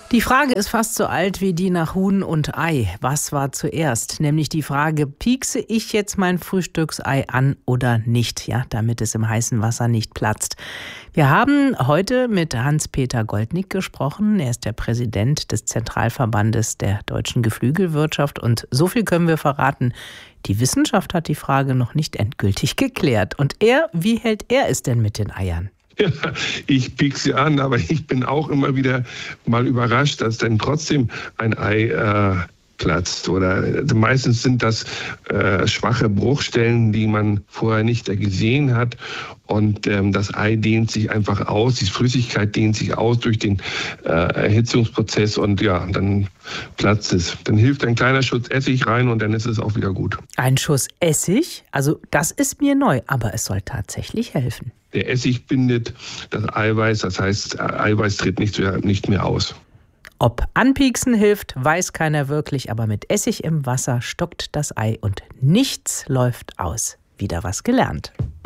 Die Frage ist fast so alt wie die nach Huhn und Ei. Was war zuerst? Nämlich die Frage, piekse ich jetzt mein Frühstücksei an oder nicht? Ja, damit es im heißen Wasser nicht platzt. Wir haben heute mit Hans-Peter Goldnick gesprochen. Er ist der Präsident des Zentralverbandes der deutschen Geflügelwirtschaft. Und so viel können wir verraten. Die Wissenschaft hat die Frage noch nicht endgültig geklärt. Und wie hält er es denn mit den Eiern? Ja, ich piek sie an, aber ich bin auch immer wieder mal überrascht, dass dann trotzdem ein Ei platzt. Oder meistens sind das schwache Bruchstellen, die man vorher nicht gesehen hat. Und das Ei dehnt sich einfach aus, die Flüssigkeit dehnt sich aus durch den Erhitzungsprozess und ja, dann platzt es. Dann hilft ein kleiner Schuss Essig rein und dann ist es auch wieder gut. Ein Schuss Essig? Also das ist mir neu, aber es soll tatsächlich helfen. Der Essig bindet das Eiweiß, das heißt, Eiweiß tritt nicht mehr aus. Ob anpieksen hilft, weiß keiner wirklich, aber mit Essig im Wasser stockt das Ei und nichts läuft aus. Wieder was gelernt.